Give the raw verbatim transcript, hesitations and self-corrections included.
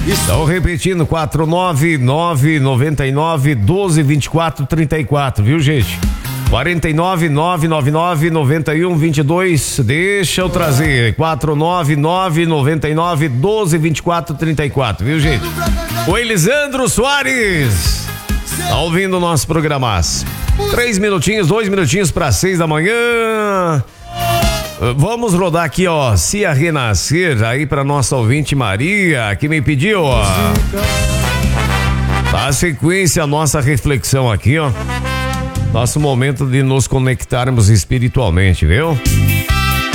Então, repetindo, quatro nove nove nove nove um dois dois quatro três quatro, viu, gente? quatro nove nove nove nove nove um dois dois, deixa eu trazer, quatro nove nove nove nove um dois dois quatro três quatro, viu, gente? O Elisandro Soares tá ouvindo o nosso programaço. Três minutinhos, dois minutinhos para seis da manhã. Vamos rodar aqui, ó, Se a Renascer, aí pra nossa ouvinte Maria, que me pediu, ó. Tá sequência a nossa reflexão aqui, ó. Nosso momento de nos conectarmos espiritualmente, viu?